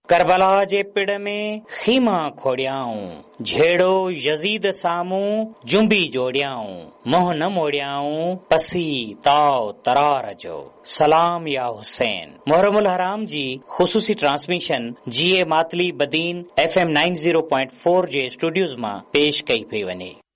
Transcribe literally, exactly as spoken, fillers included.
करबला जे पिड़ में खीमा खोड़ियाऊं, झेड़ो यजीद सामूं जुंबी जोड़ियाऊं, मोह न मोड़ियाऊं पसी ताव तरार जो। सलाम या हुसैन। मुहर्रमुल हराम जी ख़ुसूसी ट्रांसमिशन जी ए Matali Badin F M nine zero point four जे स्टूडियोज़ मां पेश कई पई वञे।